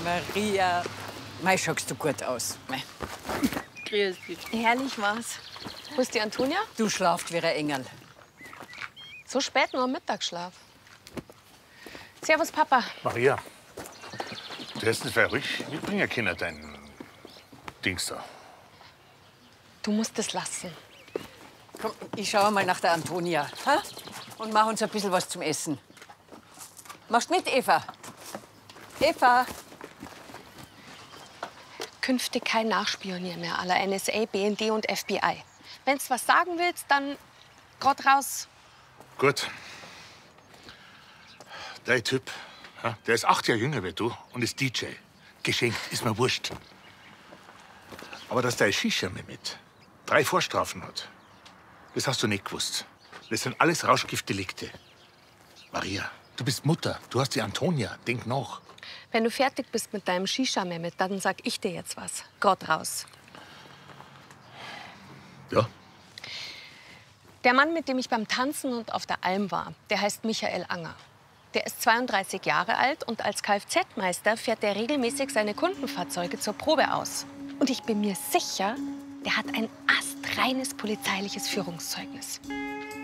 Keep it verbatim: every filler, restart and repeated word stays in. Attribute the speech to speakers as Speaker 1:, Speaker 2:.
Speaker 1: Maria, mei, schaust du gut aus. Mei.
Speaker 2: Grüß dich.
Speaker 3: Herrlich war's. Wo ist die Antonia?
Speaker 1: Du schlaft wie ein Engel.
Speaker 3: So spät nur am Mittagsschlaf. Servus, Papa.
Speaker 4: Maria, du hast nicht ruhig mitbringen können, dein Dings da.
Speaker 3: Du musst es lassen.
Speaker 1: Komm, ich schaue mal nach der Antonia. Ha? Und mach uns ein bisschen was zum Essen. Machst mit, Eva? Eva?
Speaker 3: Künftig kein Nachspionier mehr aller N S A, B N D und F B I. Wenn du was sagen willst, dann grad raus.
Speaker 4: Gut. Dein Typ, ja, der ist acht Jahre jünger wie du und ist D J. Geschenkt, ist mir wurscht. Aber dass der Shisha mit drei Vorstrafen hat, das hast du nicht gewusst. Das sind alles Rauschgiftdelikte. Maria, du bist Mutter, du hast die Antonia, denk nach.
Speaker 3: Wenn du fertig bist mit deinem Shisha-Mehmet, dann sag ich dir jetzt was. Grad raus.
Speaker 4: Ja?
Speaker 3: Der Mann, mit dem ich beim Tanzen und auf der Alm war, der heißt Michael Anger. Der ist zweiunddreißig Jahre alt und als Kfz-Meister fährt er regelmäßig seine Kundenfahrzeuge zur Probe aus. Und ich bin mir sicher, der hat ein astreines polizeiliches Führungszeugnis.